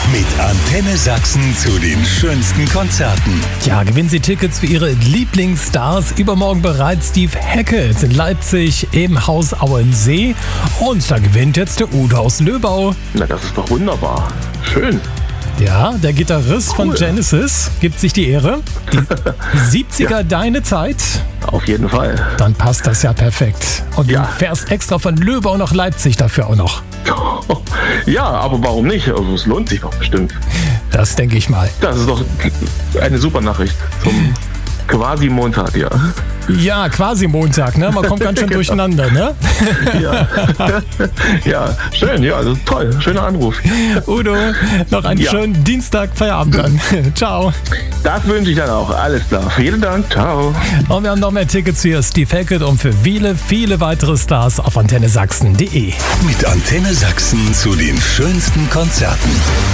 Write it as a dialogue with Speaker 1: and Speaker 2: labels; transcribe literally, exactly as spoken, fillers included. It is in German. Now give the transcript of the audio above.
Speaker 1: Mit Antenne Sachsen zu den schönsten Konzerten.
Speaker 2: Ja, gewinnen Sie Tickets für Ihre Lieblingsstars. Übermorgen bereits Steve Hackett in Leipzig im Haus Auensee. Und da gewinnt jetzt der Udo aus Löbau.
Speaker 3: Na, das ist doch wunderbar. Schön.
Speaker 2: Ja, der Gitarrist
Speaker 3: Cool.
Speaker 2: von Genesis gibt sich die Ehre. Die siebziger
Speaker 3: Ja.
Speaker 2: deine Zeit?
Speaker 3: Auf jeden Fall.
Speaker 2: Dann passt das ja perfekt. Und
Speaker 3: Ja.
Speaker 2: du fährst extra von Löbau nach Leipzig dafür auch noch.
Speaker 3: Ja, aber warum nicht? Also es lohnt sich doch bestimmt.
Speaker 2: Das denke ich mal.
Speaker 3: Das ist doch eine super Nachricht zum quasi Montag, ja.
Speaker 2: Ja, quasi Montag, ne? Man kommt ganz schön
Speaker 3: Genau.
Speaker 2: durcheinander, ne?
Speaker 3: Ja, ja schön, ja, also toll. Schöner Anruf.
Speaker 2: Udo, noch einen
Speaker 3: Ja.
Speaker 2: schönen Dienstag, Feierabend dann. Ciao.
Speaker 3: Das wünsche ich dann auch. Alles klar. Vielen Dank. Ciao.
Speaker 2: Und wir haben noch mehr Tickets für Steve Hackett und für viele, viele weitere Stars auf antenne sachsen punkt de.
Speaker 1: Mit Antenne Sachsen zu den schönsten Konzerten.